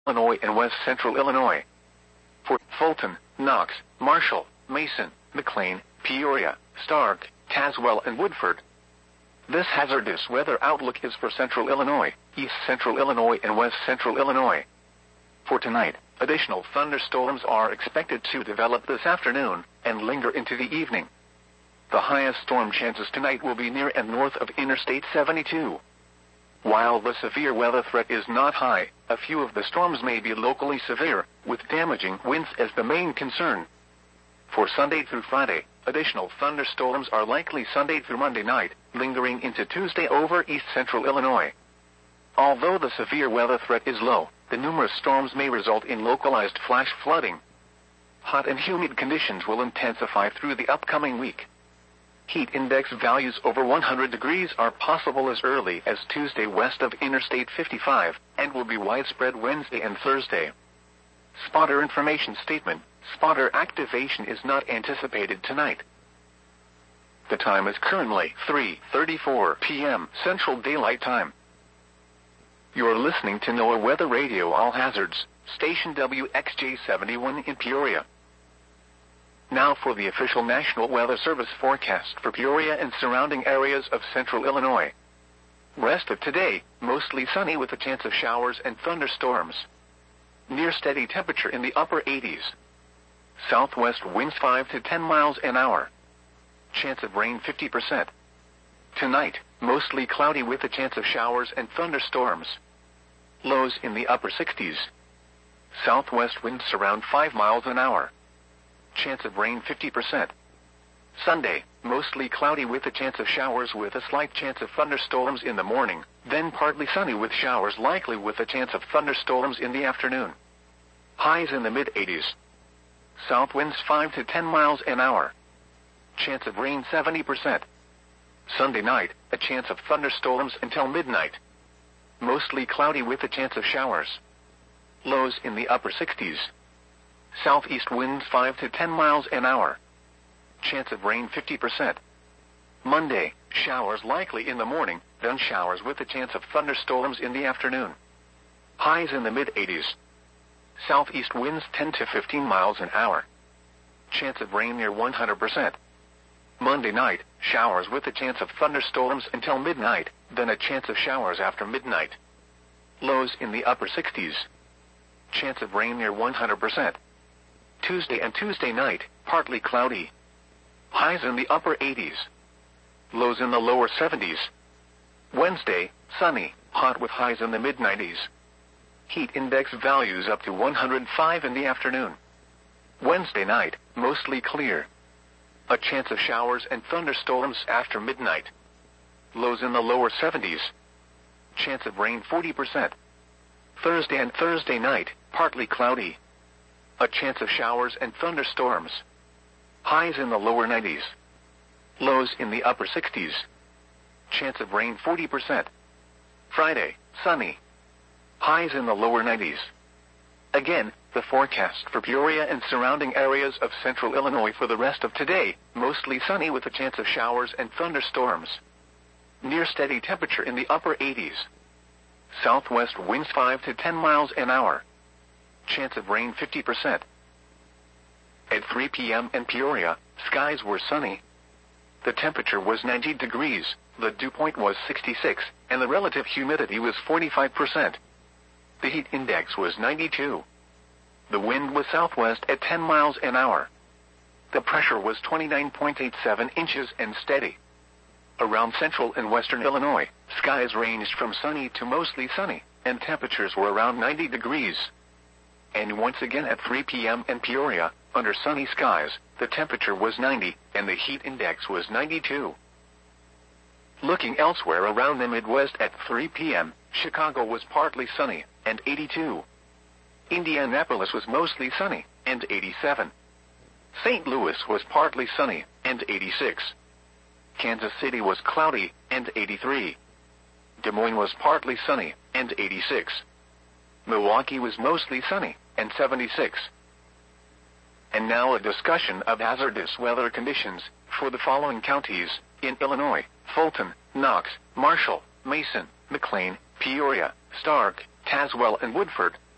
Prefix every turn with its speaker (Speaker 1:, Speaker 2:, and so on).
Speaker 1: Illinois and west central Illinois. For Fulton, Knox, Marshall, Mason, McLean, Peoria, Stark, Tazewell and Woodford. This hazardous weather outlook is for central Illinois, east central Illinois and west central Illinois. For tonight, additional thunderstorms are expected to develop this afternoon and linger into the evening. The highest storm chances tonight will be near and north of Interstate 72. While the severe weather threat is not high, a few of the storms may be locally severe, with damaging winds as the main concern. For Sunday through Friday, additional thunderstorms are likely Sunday through Monday night, lingering into Tuesday over east central Illinois. Although the severe weather threat is low, the numerous storms may result in localized flash flooding. Hot and humid conditions will intensify through the upcoming week. Heat index values over 100 degrees are possible as early as Tuesday west of Interstate 55, and will be widespread Wednesday and Thursday. Spotter information statement: spotter activation is not anticipated tonight. The time is currently 3:34 p.m. Central Daylight Time. You're listening to NOAA Weather Radio All Hazards, station WXJ71 in Peoria. Now for the official National Weather Service forecast for Peoria and surrounding areas of central Illinois. Rest of today, mostly sunny with a chance of showers and thunderstorms. Near steady temperature in the upper 80s. Southwest winds 5 to 10 miles an hour. Chance of rain 50%. Tonight, mostly cloudy with a chance of showers and thunderstorms. Lows in the upper 60s. Southwest winds around 5 miles an hour. Chance of rain 50%. Sunday, mostly cloudy with a chance of showers with a slight chance of thunderstorms in the morning, then partly sunny with showers likely with a chance of thunderstorms in the afternoon. Highs in the mid-80s. South winds 5 to 10 miles an hour. Chance of rain 70%. Sunday night, a chance of thunderstorms until midnight. Mostly cloudy with a chance of showers. Lows in the upper 60s. Southeast winds 5 to 10 miles an hour. Chance of rain 50%. Monday, showers likely in the morning, then showers with a chance of thunderstorms in the afternoon. Highs in the mid-80s. Southeast winds 10 to 15 miles an hour. Chance of rain near 100%. Monday night, showers with a chance of thunderstorms until midnight, then a chance of showers after midnight. Lows in the upper 60s. Chance of rain near 100%. Tuesday and Tuesday night, partly cloudy. Highs in the upper 80s. Lows in the lower 70s. Wednesday, sunny, hot with highs in the mid-90s. Heat index values up to 105 in the afternoon. Wednesday night, mostly clear. A chance of showers and thunderstorms after midnight. Lows in the lower 70s. Chance of rain 40%. Thursday and Thursday night, partly cloudy. A chance of showers and thunderstorms. Highs in the lower 90s. Lows in the upper 60s. Chance of rain 40%. Friday, sunny. Highs in the lower 90s. Again, the forecast for Peoria and surrounding areas of central Illinois for the rest of today, mostly sunny with a chance of showers and thunderstorms. Near steady temperature in the upper 80s. Southwest winds 5 to 10 miles an hour. Chance of rain 50%. At 3 p.m. in Peoria, skies were sunny. The temperature was 90 degrees, the dew point was 66, and the relative humidity was 45%. The heat index was 92. The wind was southwest at 10 miles an hour. The pressure was 29.87 inches and steady. Around central and western Illinois, skies ranged from sunny to mostly sunny, and temperatures were around 90 degrees. And once again at 3 p.m. in Peoria, under sunny skies, the temperature was 90, and the heat index was 92. Looking elsewhere around the Midwest at 3 p.m., Chicago was partly sunny, and 82. Indianapolis was mostly sunny, and 87. St. Louis was partly sunny, and 86. Kansas City was cloudy, and 83. Des Moines was partly sunny, and 86. Milwaukee was mostly sunny, and 76. And now a discussion of hazardous weather conditions for the following counties in Illinois: Fulton, Knox, Marshall, Mason, McLean, Peoria, Stark, Tazewell and Woodford.